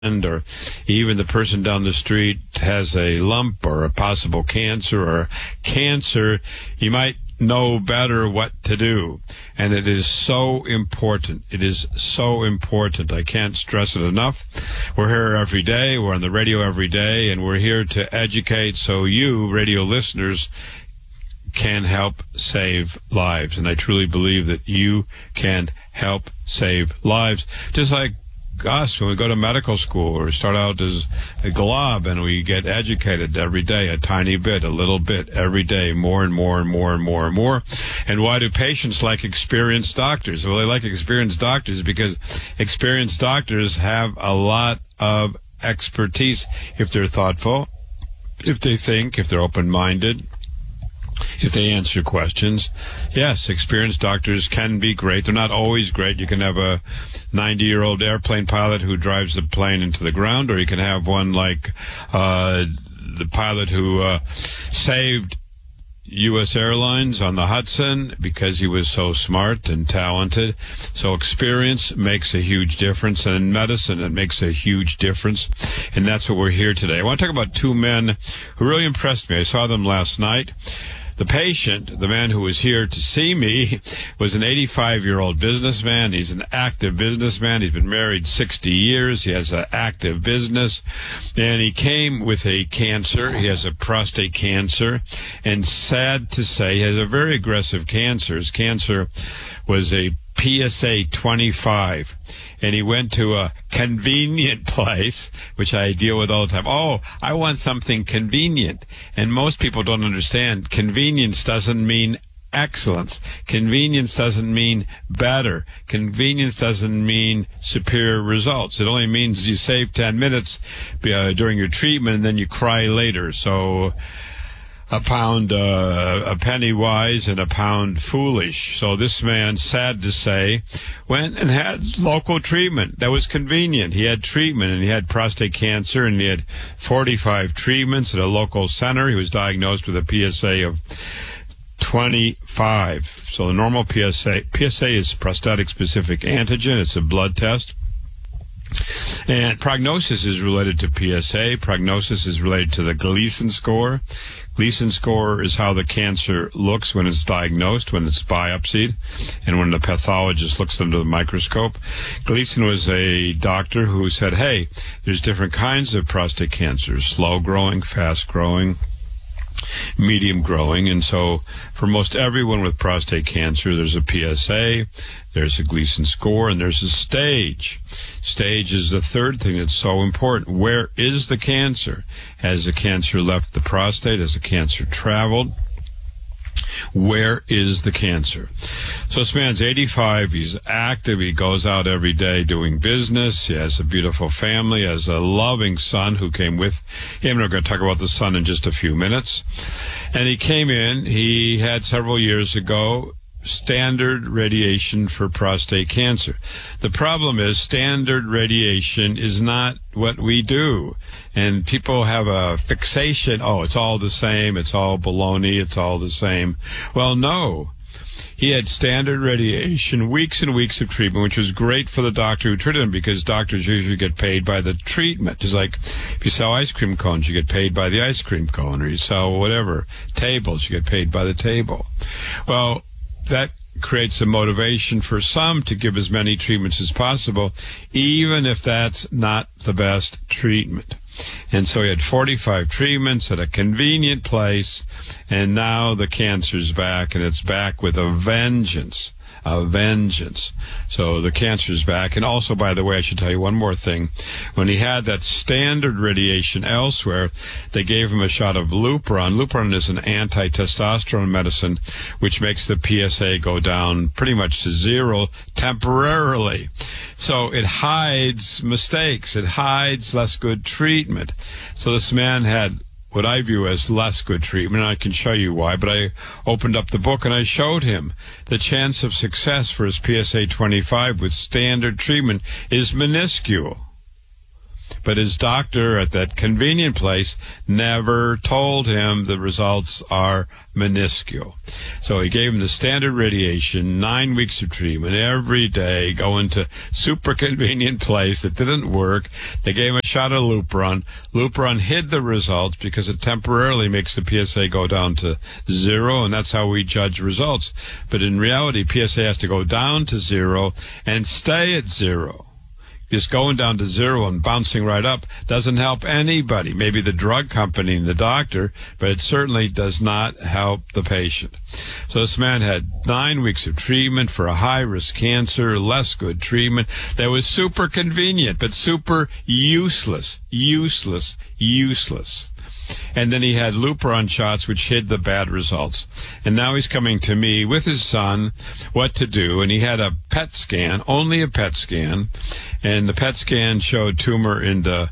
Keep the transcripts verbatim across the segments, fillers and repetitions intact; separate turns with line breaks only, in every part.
or even the person down the street has a lump or a possible cancer or cancer, you might know better what to do. And it is so important. It is so important. I can't stress it enough. We're here every day. We're on the radio every day, and we're here to educate so you, radio listeners, can help save lives. And I truly believe that you can help save lives. Just like us, when we go to medical school or start out as a glob and we get educated every day, a tiny bit, a little bit, every day, more and more and more and more and more. And why do patients like experienced doctors? Well, they like experienced doctors because experienced doctors have a lot of expertise if they're thoughtful, if they think, if they're open-minded, if they answer questions. Yes, experienced doctors can be great. They're not always great. You can have a ninety-year-old airplane pilot who drives the plane into the ground, or you can have one like uh, the pilot who uh, saved U S Airlines on the Hudson because he was so smart and talented. So experience makes a huge difference, and in medicine it makes a huge difference, and that's what we're here today. I want to talk about two men who really impressed me. I saw them last night. The patient, the man who was here to see me, was an eighty-five-year-old businessman. He's an active businessman. He's been married sixty years. He has an active business. And he came with a cancer. He has a prostate cancer. And sad to say, he has a very aggressive cancer. His cancer was a P S A twenty-five, and he went to a convenient place, which I deal with all the time. Oh, I want something convenient. And most people don't understand. Convenience doesn't mean excellence. Convenience doesn't mean better. Convenience doesn't mean superior results. It only means you save ten minutes uh, during your treatment, and then you cry later. So a pound, uh, a penny wise and a pound foolish. So this man, sad to say, went and had local treatment. That was convenient. He had treatment, and he had prostate cancer, and he had forty-five treatments at a local center. He was diagnosed with a P S A of twenty-five. So the normal P S A, P S A is prostatic specific antigen. It's a blood test. And prognosis is related to P S A. Prognosis is related to the Gleason score. Gleason score is how the cancer looks when it's diagnosed, when it's biopsied, and when the pathologist looks under the microscope. Gleason was a doctor who said, hey, there's different kinds of prostate cancer, slow growing, fast growing, medium growing. And so for most everyone with prostate cancer, there's a P S A, there's a Gleason score, and there's a stage. Stage is the third thing that's so important. Where is the cancer? Has the cancer left the prostate? Has the cancer traveled? Where is the cancer? So this man's eighty-five. He's active. He goes out every day doing business. He has a beautiful family. He has a loving son who came with him. We're going to talk about the son in just a few minutes. And he came in. He had several years ago standard radiation for prostate cancer. The problem is standard radiation is not what we do. And people have a fixation, oh, it's all the same, it's all baloney, it's all the same. Well, no. He had standard radiation, weeks and weeks of treatment, which was great for the doctor who treated him because doctors usually get paid by the treatment. It's like if you sell ice cream cones, you get paid by the ice cream cone, or you sell whatever, tables, you get paid by the table. Well, that creates a motivation for some to give as many treatments as possible, even if that's not the best treatment. And so he had forty-five treatments at a convenient place, and now the cancer's back, and it's back with a vengeance. A vengeance. So the cancer's back. And also, by the way, I should tell you one more thing. When he had that standard radiation elsewhere, they gave him a shot of Lupron. Lupron is an anti-testosterone medicine, which makes the P S A go down pretty much to zero temporarily. So it hides mistakes. It hides less good treatment. So this man had what I view as less good treatment. I can show you why, but I opened up the book and I showed him the chance of success for his P S A twenty-five with standard treatment is minuscule. but his doctor at that convenient place never told him the results are minuscule. So he gave him the standard radiation, nine weeks of treatment every day, going to super convenient place that didn't work. They gave him a shot of Lupron. Lupron hid the results because it temporarily makes the P S A go down to zero, and that's how we judge results. But in reality, P S A has to go down to zero and stay at zero. Just going down to zero and bouncing right up doesn't help anybody. Maybe the drug company and the doctor, but it certainly does not help the patient. So this man had nine weeks of treatment for a high-risk cancer, less good treatment that was super convenient, but super useless, useless, useless. And then he had Lupron shots, which hid the bad results. And now he's coming to me with his son what to do. And he had a P E T scan, only a P E T scan. And the P E T scan showed tumor in the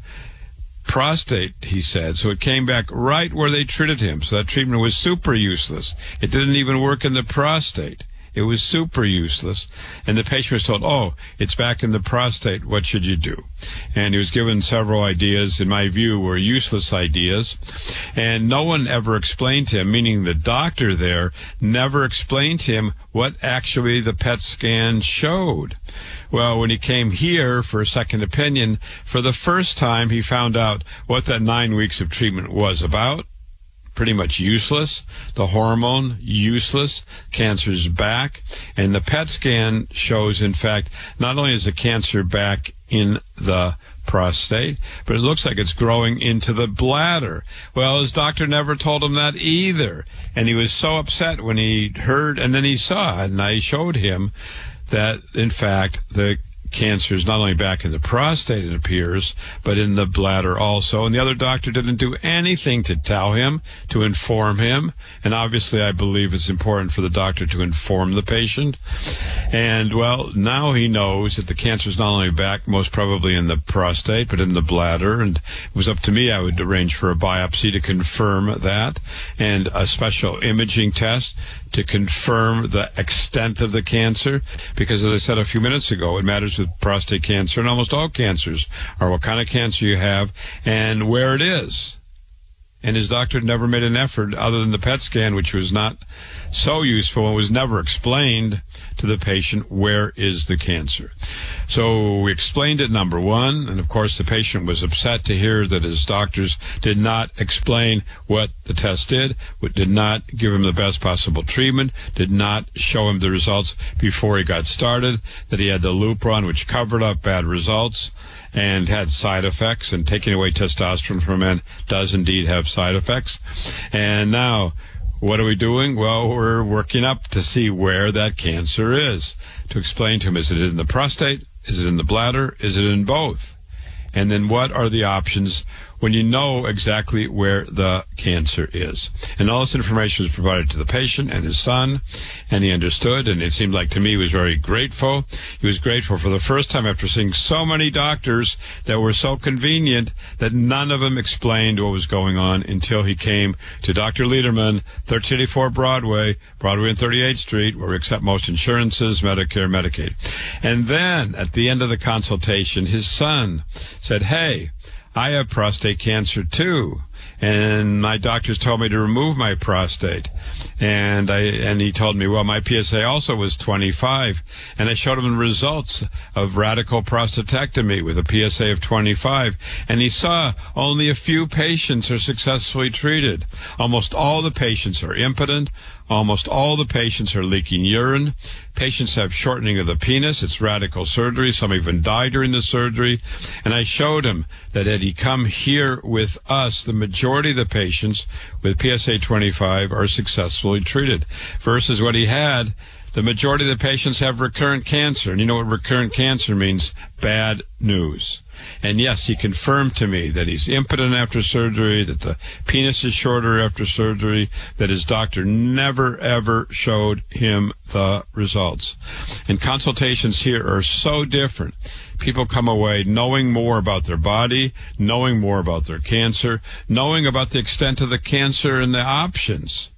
prostate, he said. So it came back right where they treated him. So that treatment was super useless. It didn't even work in the prostate. It was super useless. And the patient was told, oh, it's back in the prostate. What should you do? And he was given several ideas, in my view, were useless ideas. And no one ever explained to him, meaning the doctor there never explained to him what actually the P E T scan showed. Well, when he came here for a second opinion, for the first time he found out what that nine weeks of treatment was about. Pretty much useless. The hormone, useless. Cancer's back. And the P E T scan shows, in fact, not only is the cancer back in the prostate, but it looks like it's growing into the bladder. Well, his doctor never told him that either. And he was so upset when he heard, and then he saw it, and I showed him that, in fact, the cancer is not only back in the prostate, it appears, but in the bladder also. And the other doctor didn't do anything to tell him, to inform him. And obviously, I believe it's important for the doctor to inform the patient. And, well, now he knows that the cancer is not only back, most probably in the prostate, but in the bladder. And it was up to me. I would arrange for a biopsy to confirm that, and a special imaging test to confirm the extent of the cancer, because as I said a few minutes ago, it matters with prostate cancer and almost all cancers are what kind of cancer you have and where it is. And his doctor never made an effort other than the P E T scan, which was not so useful and was never explained to the patient where is the cancer. So we explained it, number one, and of course the patient was upset to hear that his doctors did not explain what the test did, did not give him the best possible treatment, did not show him the results before he got started, that he had the Lupron, which covered up bad results and had side effects, and taking away testosterone from a man does indeed have side effects. And now, what are we doing? Well, we're working up to see where that cancer is, to explain to him, is it in the prostate? Is it in the bladder? Is it in both? And then what are the options when you know exactly where the cancer is? And all this information was provided to the patient and his son, and he understood, and it seemed like to me he was very grateful. He was grateful for the first time after seeing so many doctors that were so convenient that none of them explained what was going on until he came to Doctor Lederman, thirteen eighty-four Broadway, Broadway and thirty-eighth Street, where we accept most insurances, Medicare, Medicaid. And then at the end of the consultation, his son said, hey, I have prostate cancer too, and my doctors told me to remove my prostate. And I and he told me, well, my P S A also was twenty-five, and I showed him the results of radical prostatectomy with a P S A of twenty-five, and he saw only a few patients are successfully treated. Almost all the patients are impotent. Almost all the patients are leaking urine. Patients have shortening of the penis. It's radical surgery. Some even die during the surgery. And I showed him that had he come here with us, the majority of the patients with P S A twenty-five are successfully treated. Versus what he had, the majority of the patients have recurrent cancer. And you know what recurrent cancer means? Bad news. And yes, he confirmed to me that he's impotent after surgery, that the penis is shorter after surgery, that his doctor never, ever showed him the results. And consultations here are so different. People come away knowing more about their body, knowing more about their cancer, knowing about the extent of the cancer and the options.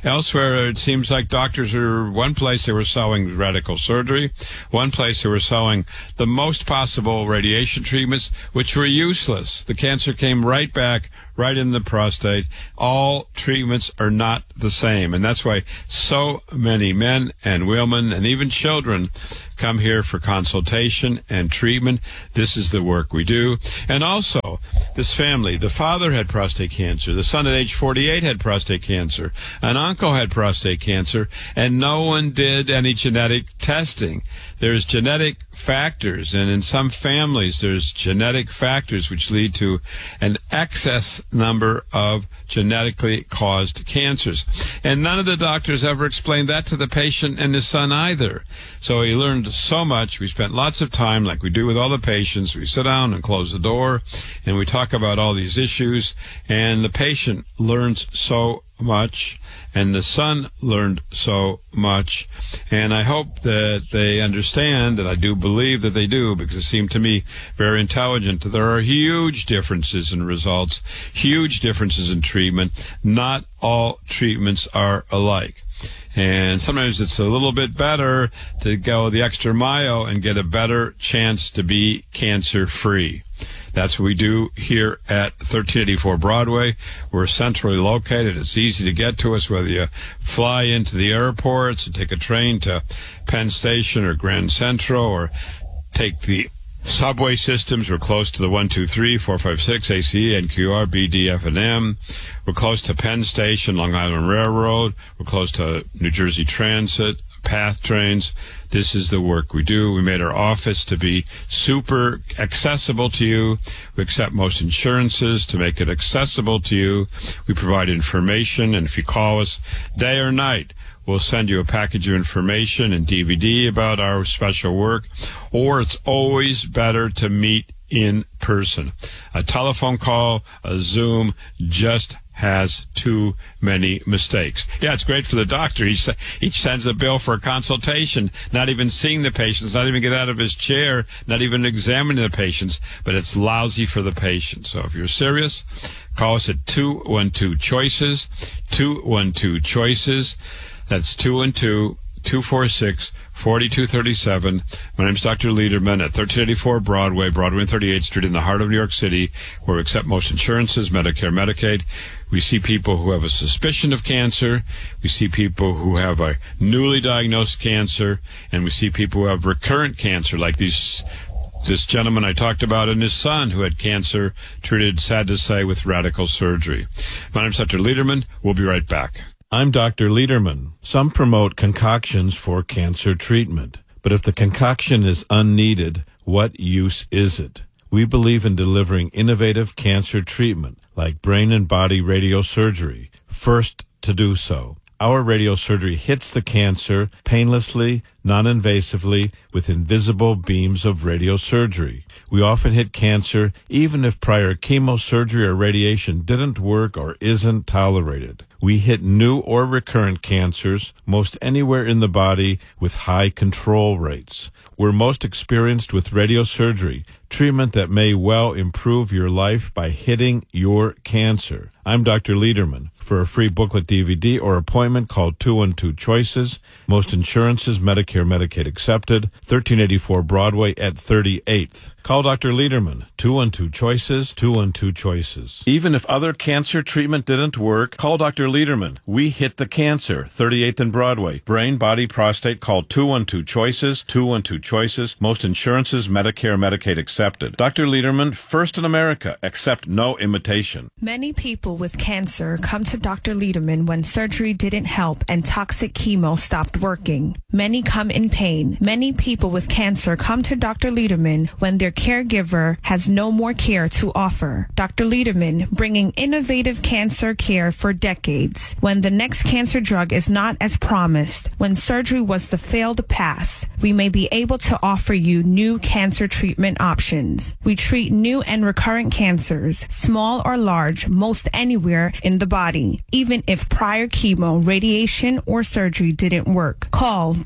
Elsewhere, it seems like doctors are, one place they were selling radical surgery, one place they were selling the most possible radiation treatments, which were useless. The cancer came right back, right in the prostate. All treatments are not the same. And that's why so many men and women and even children come here for consultation and treatment. This is the work we do. And also, this family, the father had prostate cancer. The son at age forty-eight had prostate cancer. An uncle had prostate cancer, and no one did any genetic testing. There's genetic factors, and in some families, there's genetic factors which lead to an excess number of genetically caused cancers. And none of the doctors ever explained that to the patient and his son either. So he learned so much. We spent lots of time, like we do with all the patients. We sit down and close the door, and we talk about all these issues, and the patient learns so much, and the son learned so much. And I hope that they understand, and I do believe that they do, because they seem to me very intelligent, that there are huge differences in results, huge differences in treatment. Not all treatments are alike. And sometimes it's a little bit better to go the extra mile and get a better chance to be cancer-free. That's what we do here at thirteen eighty-four Broadway. We're centrally located. It's easy to get to us, whether you fly into the airports and take a train to Penn Station or Grand Central, or take the subway systems. We're close to the one two three, four five six, A C E, N Q R, B D, F, and M. We're close to Penn Station, Long Island Railroad. We're close to New Jersey Transit, PATH trains. This is the work we do. We made our office to be super accessible to you. We accept most insurances to make it accessible to you. We provide information, and if you call us day or night, we'll send you a package of information and D V D about our special work. Or it's always better to meet in person. A telephone call, a Zoom, just has too many mistakes. Yeah, it's great for the doctor. He, he sends a bill for a consultation, not even seeing the patients, not even get out of his chair, not even examining the patients, but it's lousy for the patient. So if you're serious, call us at two one two choices, two one two choices. That's two one two, two four six, four two three seven. My name's Doctor Lederman at thirteen eighty-four Broadway, Broadway and thirty-eighth Street in the heart of New York City, where we accept most insurances, Medicare, Medicaid. We see people who have a suspicion of cancer. We see people who have a newly diagnosed cancer. And we see people who have recurrent cancer, like these this gentleman I talked about and his son who had cancer treated, sad to say, with radical surgery. My name's Doctor Lederman. We'll be right back.
I'm Doctor Lederman. Some promote concoctions for cancer treatment. But if the concoction is unneeded, what use is it? We believe in delivering innovative cancer treatment, like brain and body radiosurgery, first to do so. Our radiosurgery hits the cancer painlessly, non-invasively, with invisible beams of radiosurgery. We often hit cancer even if prior chemosurgery or radiation didn't work or isn't tolerated. We hit new or recurrent cancers most anywhere in the body with high control rates. We're most experienced with radiosurgery, treatment that may well improve your life by hitting your cancer. I'm Doctor Lederman. For a free booklet D V D or appointment, call two one two choices. Most insurances, Medicare, Medicaid accepted. thirteen eighty-four Broadway at thirty-eighth. Call Doctor Lederman. two one two choices, two one two choices. Even if other cancer treatment didn't work, call Doctor Lederman. We hit the cancer. thirty-eighth and Broadway. Brain, body, prostate. Call two one two choices, two one two choices. Most insurances, Medicare, Medicaid accepted. Doctor Lederman, first in America. Accept no imitation.
Many people with cancer come to Doctor Lederman when surgery didn't help and toxic chemo stopped working. Many come in pain. Many people with cancer come to Doctor Lederman when their caregiver has no more care to offer. Doctor Lederman, bringing innovative cancer care for decades. When the next cancer drug is not as promised, when surgery was the failed pass, we may be able to offer you new cancer treatment options. We treat new and recurrent cancers, small or large, most anywhere in the body, even if prior chemo, radiation, or surgery didn't work. Call Doctor Lederman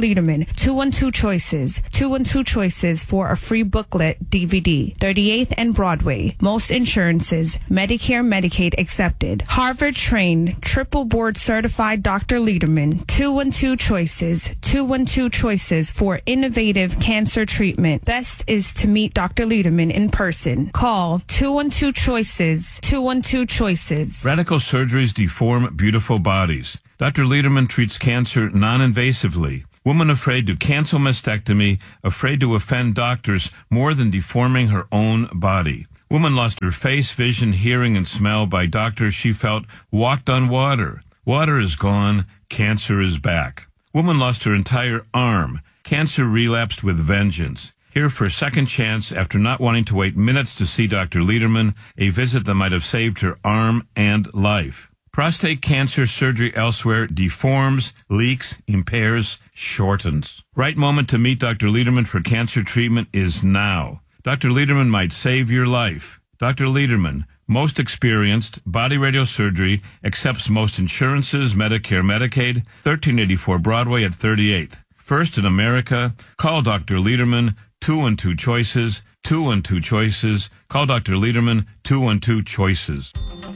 Lederman, two one two Choices, two one two Choices for a free booklet D V D. thirty-eighth and Broadway. Most insurances, Medicare, Medicaid accepted. Harvard-trained, triple board certified Doctor Lederman, two one two Choices, two one two Choices for innovative cancer treatment. Best is to meet Doctor Lederman in person. Call two one two Choices, two one two Choices.
Radical surgeries deform beautiful bodies. Doctor Lederman treats cancer non-invasively. Woman afraid to cancel mastectomy, afraid to offend doctors more than deforming her own body. Woman lost her face, vision, hearing, and smell by doctors she felt walked on water. Water is gone. Cancer is back. Woman lost her entire arm. Cancer relapsed with vengeance. Here for a second chance after not wanting to wait minutes to see Doctor Lederman, a visit that might have saved her arm and life. Prostate cancer surgery elsewhere deforms, leaks, impairs, shortens. Right moment to meet Doctor Lederman for cancer treatment is now. Doctor Lederman might save your life. Doctor Lederman, most experienced, body radiosurgery, accepts most insurances, Medicare, Medicaid, thirteen eighty-four Broadway at thirty-eighth. First in America, call Doctor Lederman, two one two Choices, two one two Choices. Call Doctor Lederman, two one two Choices.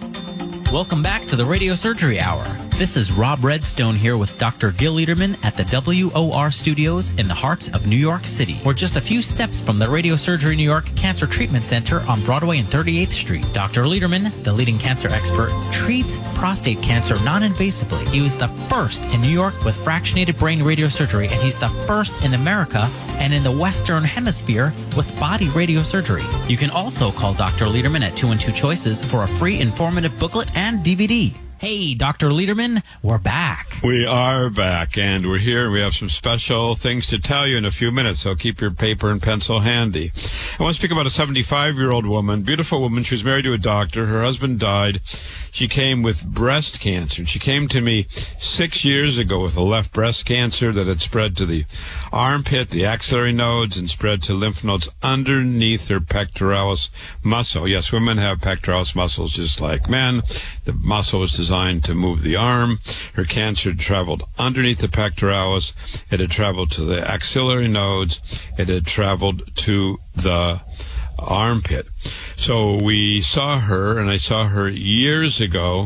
Welcome back to the Radio Surgery Hour. This is Rob Redstone here with Doctor Gil Lederman at the W O R studios in the heart of New York City. We're just a few steps from the Radio Surgery New York Cancer Treatment Center on Broadway and thirty-eighth Street. Doctor Lederman, the leading cancer expert, treats prostate cancer non-invasively. He was the first in New York with fractionated brain radiosurgery, and he's the first in America and in the Western Hemisphere with body radiosurgery. You can also call Doctor Lederman at two one two Choices for a free informative booklet and D V D. Hey, Doctor Lederman, we're back.
We are back, and we're here. We have some special things to tell you in a few minutes, so keep your paper and pencil handy. I want to speak about a seventy-five-year-old woman, beautiful woman. She was married to a doctor. Her husband died. She came with breast cancer. She came to me six years ago with a left breast cancer that had spread to the armpit, the axillary nodes, and spread to lymph nodes underneath her pectoralis muscle. Yes, women have pectoralis muscles just like men. The muscle was designed to move the arm. Her cancer had traveled underneath the pectoralis. It had traveled to the axillary nodes. It had traveled to the armpit. So we saw her, and I saw her years ago,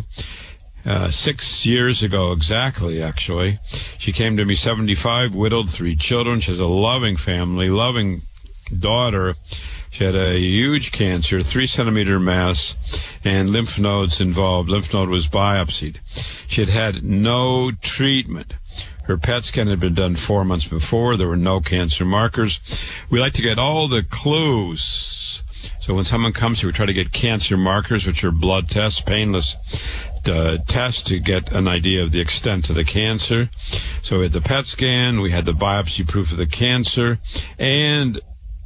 uh, six years ago exactly, actually. She came to me seventy-five, widowed, three children. She has a loving family, loving daughter. She had a huge cancer, three centimeter mass, and lymph nodes involved. Lymph node was biopsied. She had had no treatment. Her P E T scan had been done four months before. There were no cancer markers. We like to get all the clues. So when someone comes here, we try to get cancer markers, which are blood tests, painless uh, tests to get an idea of the extent of the cancer. So we had the P E T scan, we had the biopsy proof of the cancer, and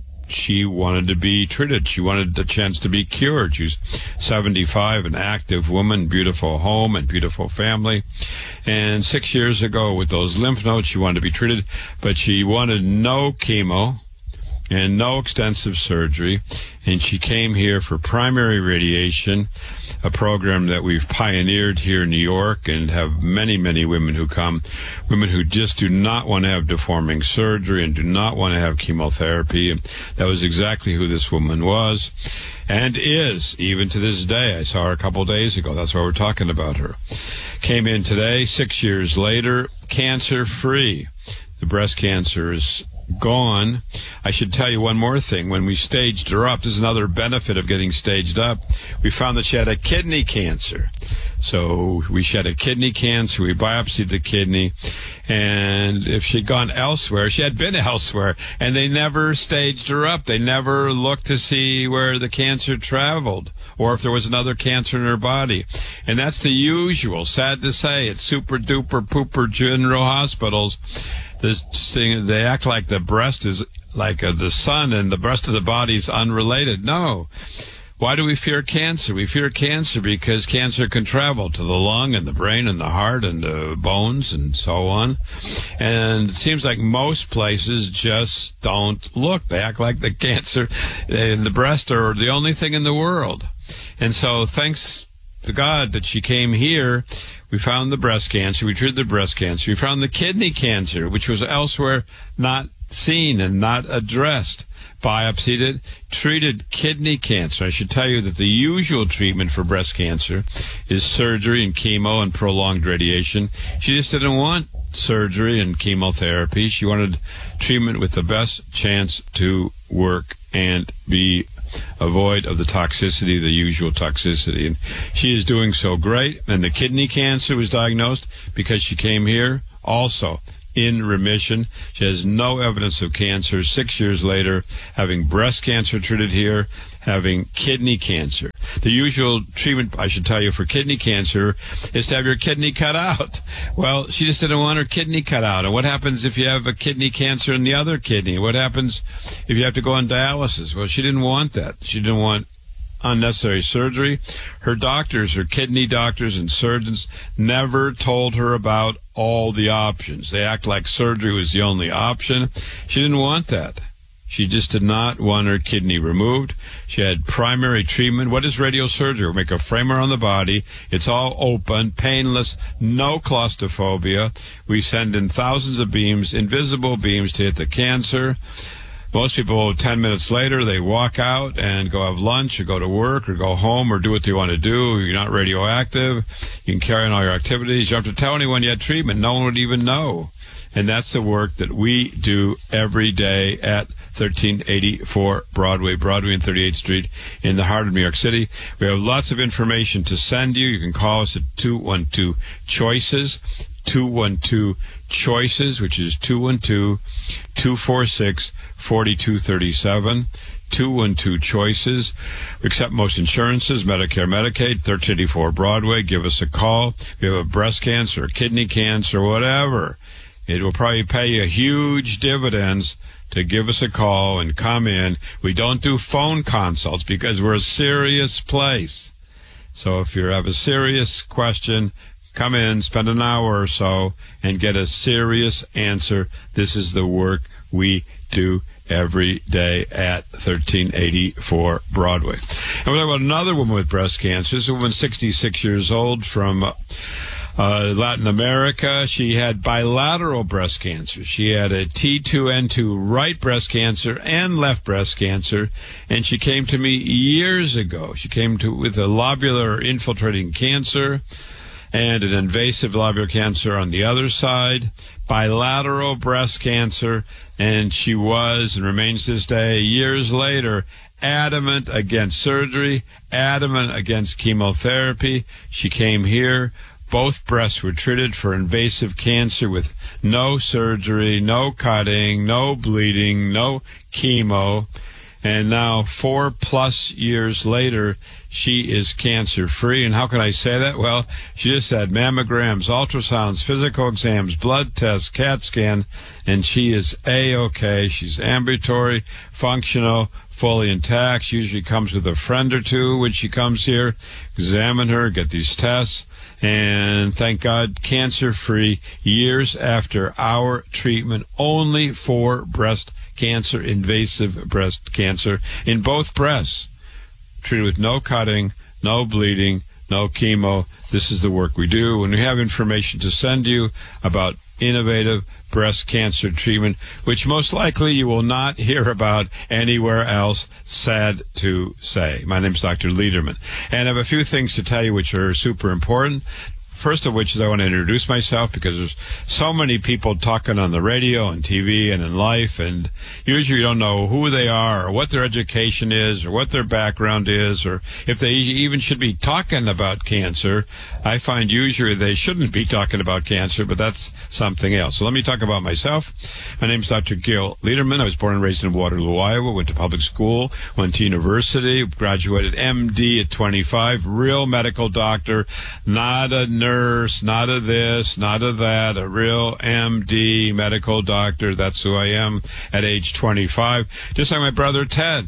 she wanted to be treated. She wanted the chance to be cured. She was seventy-five, an active woman, beautiful home and beautiful family. And six years ago with those lymph nodes, she wanted to be treated, but she wanted no chemo and no extensive surgery. And she came here for primary radiation, a program that we've pioneered here in New York and have many, many women who come, women who just do not want to have deforming surgery and do not want to have chemotherapy. And that was exactly who this woman was and is, even to this day. I saw her a couple days ago. That's why we're talking about her. Came in today, six years later, cancer-free. The breast cancer is gone. I should tell you one more thing. When we staged her up, this is another benefit of getting staged up. We found that she had a kidney cancer. So we she had a kidney cancer. We biopsied the kidney. And if she'd gone elsewhere, she had been elsewhere, and they never staged her up. They never looked to see where the cancer traveled or if there was another cancer in her body. And that's the usual. Sad to say, it's super duper pooper general hospitals. This thing, they act like the breast is like uh, the sun and the rest of the body is unrelated. No. Why do we fear cancer? We fear cancer because cancer can travel to the lung and the brain and the heart and the bones and so on. And it seems like most places just don't look. They act like the cancer and the breast are the only thing in the world. And so thanks to God that she came here. We found the breast cancer. We treated the breast cancer. We found the kidney cancer, which was elsewhere not seen and not addressed. Biopsied it, treated kidney cancer. I should tell you that the usual treatment for breast cancer is surgery and chemo and prolonged radiation. She just didn't want surgery and chemotherapy. She wanted treatment with the best chance to work and be avoid of the toxicity, the usual toxicity. And she is doing so great. And the kidney cancer was diagnosed because she came here also in remission. She has no evidence of cancer. Six years later, having breast cancer treated here, having kidney cancer. The usual treatment, I should tell you, for kidney cancer is to have your kidney cut out. Well, she just didn't want her kidney cut out. And what happens if you have a kidney cancer in the other kidney? What happens if you have to go on dialysis? Well, she didn't want that. She didn't want unnecessary surgery. Her doctors, her kidney doctors and surgeons never told her about all the options. They act like surgery was the only option. She didn't want that. She just did not want her kidney removed. She had primary treatment. What is radiosurgery? We make a framer on the body. It's all open, painless, no claustrophobia. We send in thousands of beams, invisible beams, to hit the cancer. Most people, ten minutes later, they walk out and go have lunch or go to work or go home or do what they want to do. You're not radioactive. You can carry on all your activities. You don't have to tell anyone you had treatment. No one would even know. And that's the work that we do every day at thirteen eighty-four Broadway, Broadway and thirty-eighth Street in the heart of New York City. We have lots of information to send you. You can call us at two one two CHOICES, two one two CHOICES, which is two one two, two four six, four two three seven. two one two CHOICES. We accept most insurances, Medicare, Medicaid, thirteen eighty-four Broadway. Give us a call. If you have a breast cancer, kidney cancer, whatever, it will probably pay you huge dividends to give us a call and come in. We don't do phone consults because we're a serious place. So if you have a serious question, come in, spend an hour or so, and get a serious answer. This is the work we do every day at thirteen eighty-four Broadway. And we're talking about another woman with breast cancer. This is a woman sixty-six years old from uh, Latin America. She had bilateral breast cancer. She had a T two N two right breast cancer and left breast cancer. And she came to me years ago. She came to with a lobular infiltrating cancer and an invasive lobular cancer on the other side, bilateral breast cancer, and she was and remains this day, years later, adamant against surgery, adamant against chemotherapy. She came here. Both breasts were treated for invasive cancer with no surgery, no cutting, no bleeding, no chemo. And now, four plus years later, she is cancer-free. And how can I say that? Well, she just had mammograms, ultrasounds, physical exams, blood tests, CAT scan, and she is A-OK. She's ambulatory, functional, fully intact. She usually comes with a friend or two when she comes here. Examine her, get these tests, and thank God, cancer-free years after our treatment, only for breast cancer, invasive breast cancer, in both breasts, treated with no cutting, no bleeding, no chemo. This is the work we do. And we have information to send you about innovative breast cancer treatment, which most likely you will not hear about anywhere else, sad to say. My name is Doctor Lederman, and I have a few things to tell you which are super important. First of which is I want to introduce myself because there's so many people talking on the radio and T V and in life, and usually you don't know who they are or what their education is or what their background is or if they even should be talking about cancer. I find usually they shouldn't be talking about cancer, but that's something else. So let me talk about myself. My name is Doctor Gil Lederman. I was born and raised in Waterloo, Iowa, went to public school, went to university, graduated M D at twenty-five, real medical doctor, not a nurse. Nurse, not a this, not a that, a real M D medical doctor. That's who I am at age twenty-five. Just like my brother Ted.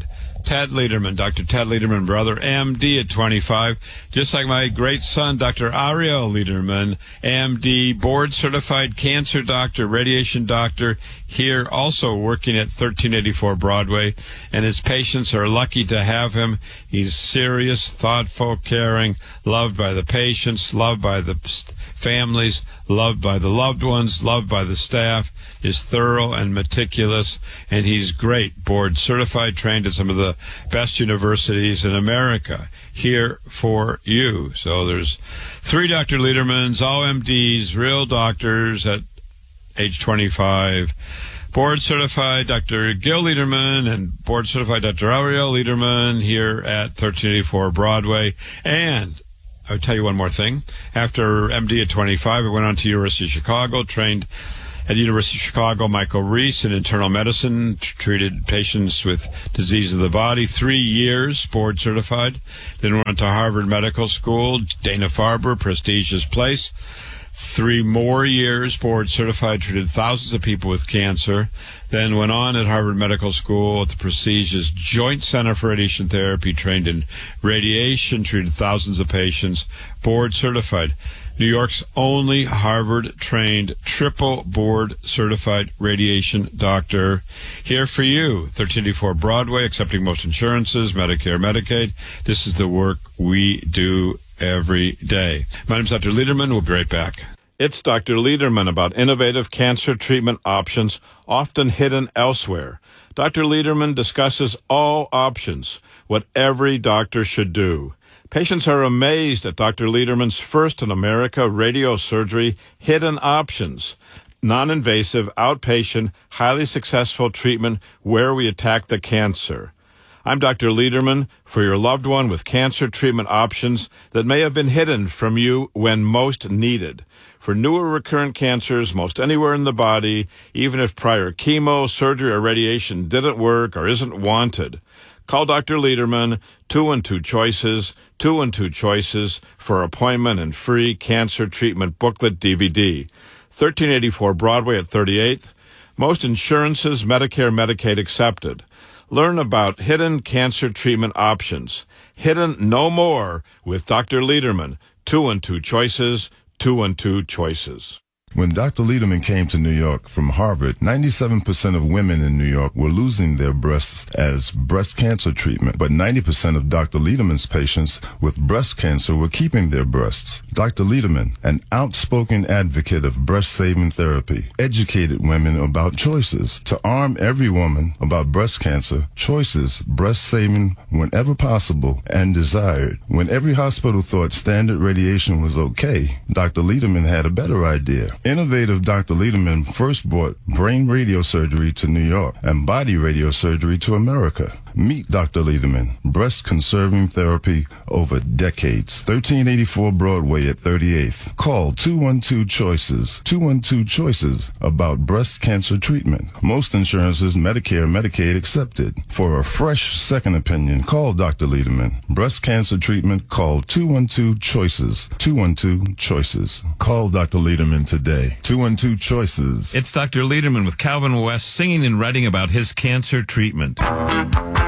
Ted Lederman, Doctor Ted Lederman, brother, M D at twenty-five. Just like my great son, Doctor Ariel Lederman, M D, board-certified cancer doctor, radiation doctor, here also working at thirteen eighty-four Broadway. And his patients are lucky to have him. He's serious, thoughtful, caring, loved by the patients, loved by the families, loved by the loved ones, loved by the staff, is thorough and meticulous, and he's great, board certified, trained at some of the best universities in America, here for you. So there's three Doctor Ledermans, all M Ds, real doctors at age twenty-five. Board certified Doctor Gil Lederman and board certified Doctor Ariel Lederman here at thirteen eighty-four Broadway. And I'll tell you one more thing. After M D at twenty-five, I went on to University of Chicago, trained at the University of Chicago, Michael Reese in internal medicine, t- treated patients with disease of the body, three years, board certified. Then went to Harvard Medical School, Dana-Farber, prestigious place. Three more years, board certified, treated thousands of people with cancer. Then went on at Harvard Medical School at the prestigious Joint Center for Radiation Therapy, trained in radiation, treated thousands of patients, board certified. New York's only Harvard-trained, triple board-certified radiation doctor. Here for you, thirteen eighty-four Broadway, accepting most insurances, Medicare, Medicaid. This is the work we do every day. My name's Doctor Lederman. We'll be right back.
It's Doctor Lederman about innovative cancer treatment options often hidden elsewhere. Doctor Lederman discusses all options, what every doctor should do. Patients are amazed at Doctor Lederman's first in America radiosurgery hidden options. Non-invasive, outpatient, highly successful treatment where we attack the cancer. I'm Doctor Lederman for your loved one with cancer treatment options that may have been hidden from you when most needed. For newer recurrent cancers, most anywhere in the body, even if prior chemo, surgery, or radiation didn't work or isn't wanted. Call Doctor Lederman, two and two choices, two and two choices for appointment and free cancer treatment booklet D V D. thirteen eighty-four Broadway at thirty-eighth. Most insurances, Medicare, Medicaid accepted. Learn about hidden cancer treatment options. Hidden no more with Doctor Lederman. Two and two choices, two and two choices.
When Doctor Lederman came to New York from Harvard, ninety-seven percent of women in New York were losing their breasts as breast cancer treatment, but ninety percent of Doctor Lederman's patients with breast cancer were keeping their breasts. Doctor Lederman, an outspoken advocate of breast-saving therapy, educated women about choices. To arm every woman about breast cancer, choices, breast-saving whenever possible and desired. When every hospital thought standard radiation was okay, Doctor Lederman had a better idea. Innovative Doctor Lederman first brought brain radiosurgery to New York and body radiosurgery to America. Meet Doctor Lederman, breast-conserving therapy over decades. thirteen eighty-four Broadway at thirty-eighth. Call two one two choices, two one two choices about breast cancer treatment. Most insurances, Medicare, Medicaid accepted. For a fresh second opinion, call Doctor Lederman. Breast cancer treatment, call two one two choices, two one two choices. Call Doctor Lederman today. two one two choices.
It's Doctor Lederman with Calvin West singing and writing about his cancer treatment.